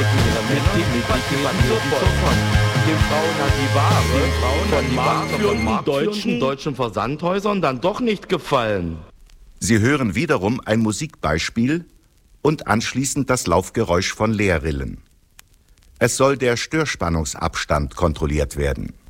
Den Frauen die marktführenden deutschen Versandhäusern dann doch nicht gefallen. Sie hören wiederum ein Musikbeispiel und anschließend das Laufgeräusch von Leerrillen. Es soll der Störspannungsabstand kontrolliert werden.